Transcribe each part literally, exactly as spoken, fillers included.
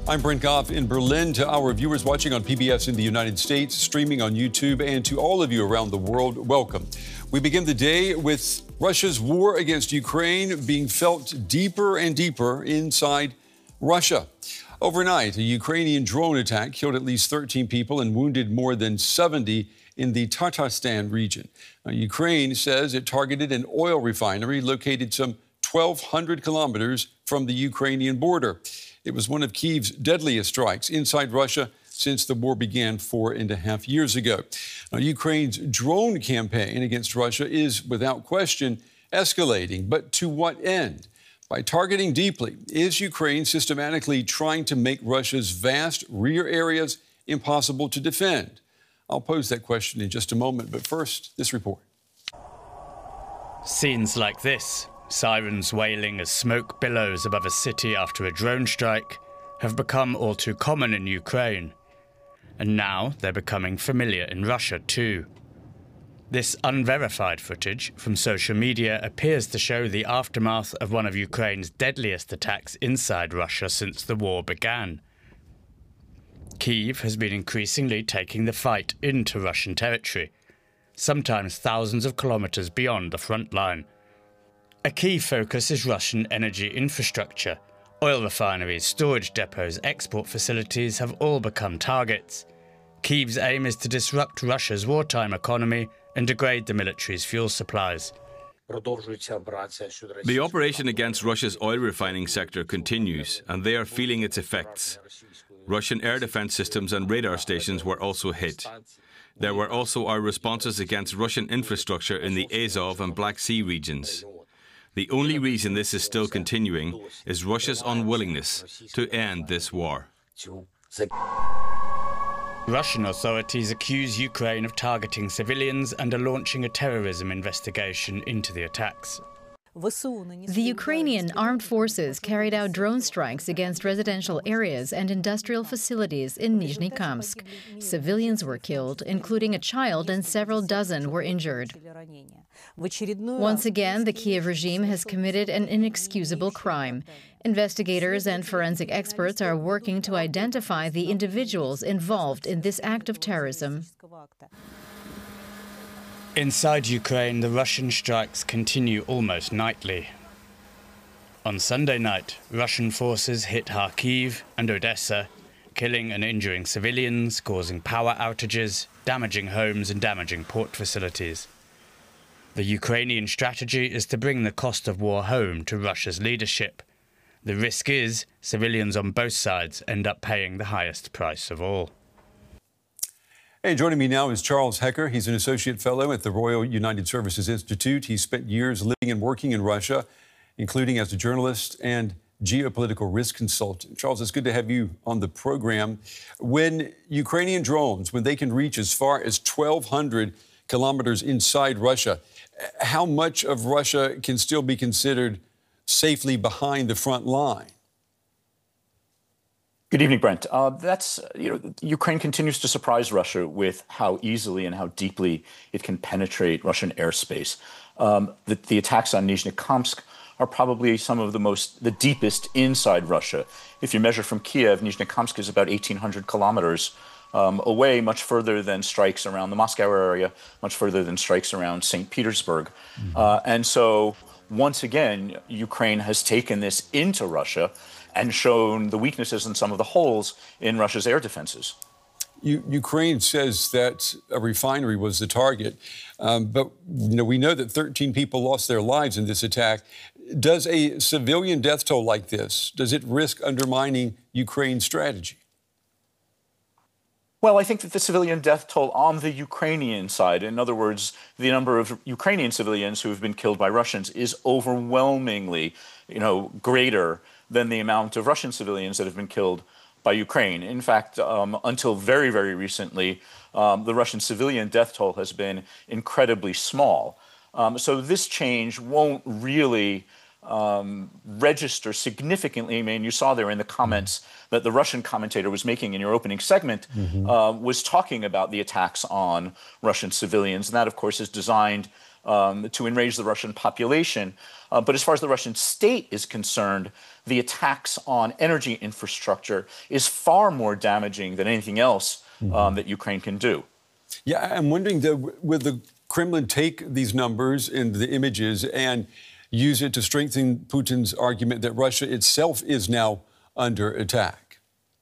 I'm Brent Goff in Berlin. To our viewers watching on P B S in the United States, streaming on YouTube, and to all of you around the world, welcome. We begin the day with Russia's war against Ukraine being felt deeper and deeper inside Russia. Overnight, a Ukrainian drone attack killed at least thirteen people and wounded more than seventy in the Tatarstan region. Now, Ukraine says it targeted an oil refinery located some twelve hundred kilometers from the Ukrainian border. It was one of Kyiv's deadliest strikes inside Russia since the war began four and a half years ago. Now, Ukraine's drone campaign against Russia is, without question, escalating. But to what end? By targeting deeply, is Ukraine systematically trying to make Russia's vast rear areas impossible to defend? I'll pose that question in just a moment, but first, this report. Scenes like this, sirens wailing as smoke billows above a city after a drone strike, have become all too common in Ukraine. And now they're becoming familiar in Russia too. This unverified footage from social media appears to show the aftermath of one of Ukraine's deadliest attacks inside Russia since the war began. Kyiv has been increasingly taking the fight into Russian territory, sometimes thousands of kilometers beyond the front line. A key focus is Russian energy infrastructure. Oil refineries, storage depots, export facilities have all become targets. Kyiv's aim is to disrupt Russia's wartime economy and degrade the military's fuel supplies. The operation against Russia's oil refining sector continues, and they are feeling its effects. Russian air defense systems and radar stations were also hit. There were also our responses against Russian infrastructure in the Azov and Black Sea regions. The only reason this is still continuing is Russia's unwillingness to end this war. Russian authorities accuse Ukraine of targeting civilians and are launching a terrorism investigation into the attacks. The Ukrainian armed forces carried out drone strikes against residential areas and industrial facilities in Nizhny-Kamsk. Civilians were killed, including a child, and several dozen were injured. Once again, the Kiev regime has committed an inexcusable crime. Investigators and forensic experts are working to identify the individuals involved in this act of terrorism. Inside Ukraine, the Russian strikes continue almost nightly. On Sunday night, Russian forces hit Kharkiv and Odessa, killing and injuring civilians, causing power outages, damaging homes and damaging port facilities. The Ukrainian strategy is to bring the cost of war home to Russia's leadership. The risk is civilians on both sides end up paying the highest price of all. Hey, joining me now is Charles Hecker. He's an associate fellow at the Royal United Services Institute. He spent years living and working in Russia, including as a journalist and geopolitical risk consultant. Charles, it's good to have you on the program. When Ukrainian drones, when they can reach as far as twelve hundred kilometers inside Russia, how much of Russia can still be considered safely behind the front line? Good evening, Brent. Uh, that's, you know, Ukraine continues to surprise Russia with how easily and how deeply it can penetrate Russian airspace. Um, the, the attacks on Nizhny-Kamsk are probably some of the most, the deepest inside Russia. If you measure from Kiev, Nizhny-Kamsk is about eighteen hundred kilometers um, away, much further than strikes around the Moscow area, much further than strikes around Saint Petersburg. Mm-hmm. uh, and so, once again, Ukraine has taken this into Russia and shown the weaknesses and some of the holes in Russia's air defenses. U- Ukraine says that a refinery was the target, um, but you know, we know that thirteen people lost their lives in this attack. Does a civilian death toll like this, does it risk undermining Ukraine's strategy? Well, I think that the civilian death toll on the Ukrainian side, in other words, the number of Ukrainian civilians who have been killed by Russians, is overwhelmingly, you know, greater than the amount of Russian civilians that have been killed by Ukraine. In fact, um, until very, very recently, um, the Russian civilian death toll has been incredibly small. Um, so this change won't really um, register significantly. I mean, you saw there in the comments that the Russian commentator was making in your opening segment, mm-hmm. uh, was talking about the attacks on Russian civilians. And that, of course, is designed um, to enrage the Russian population. Uh, but as far as the Russian state is concerned, the attacks on energy infrastructure is far more damaging than anything else mm-hmm. um, that Ukraine can do. Yeah, I'm wondering, the, will the Kremlin take these numbers and the images and use it to strengthen Putin's argument that Russia itself is now under attack?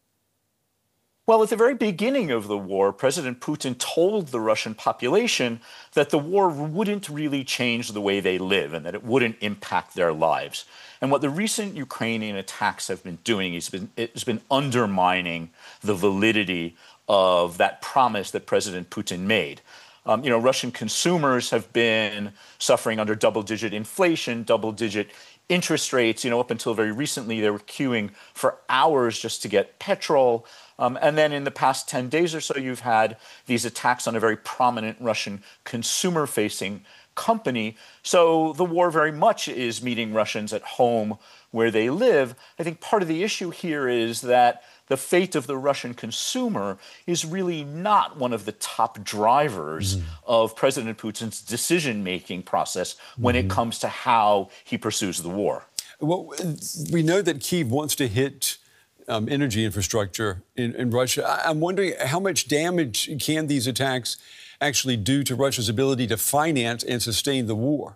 Well, at the very beginning of the war, President Putin told the Russian population that the war wouldn't really change the way they live and that it wouldn't impact their lives. And what the recent Ukrainian attacks have been doing is been, it's been undermining the validity of that promise that President Putin made. Um, you know, Russian consumers have been suffering under double-digit inflation, double-digit interest rates. You know, up until very recently, they were queuing for hours just to get petrol. Um, and then in the past ten days or so, you've had these attacks on a very prominent Russian consumer-facing company. So the war very much is meeting Russians at home where they live. I think part of the issue here is that the fate of the Russian consumer is really not one of the top drivers mm-hmm. of President Putin's decision-making process when mm-hmm. it comes to how he pursues the war. Well, we know that Kyiv wants to hit um, energy infrastructure in, in Russia. I'm wondering how much damage can these attacks actually do to Russia's ability to finance and sustain the war?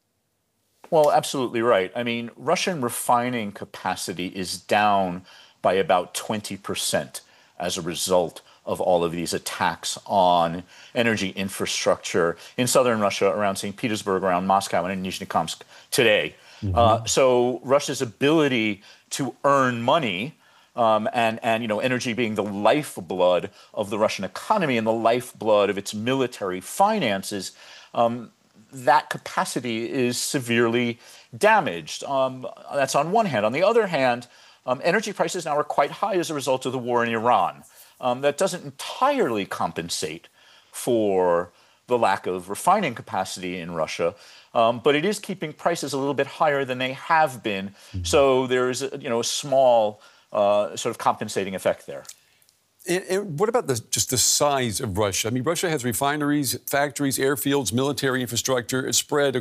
Well, absolutely right. I mean, Russian refining capacity is down by about twenty percent as a result of all of these attacks on energy infrastructure in southern Russia, around Saint Petersburg, around Moscow, and in Nizhny today. Mm-hmm. Uh, so Russia's ability to earn money um, and, and, you know, energy being the lifeblood of the Russian economy and the lifeblood of its military finances, um, that capacity is severely damaged. Um, that's on one hand. On the other hand, Um, energy prices now are quite high as a result of the war in Iran. Um, that doesn't entirely compensate for the lack of refining capacity in Russia, um, but it is keeping prices a little bit higher than they have been. Mm-hmm. So there is, a, you know, a small uh, sort of compensating effect there. And, and what about the, just the size of Russia? I mean, Russia has refineries, factories, airfields, military infrastructure. It's spread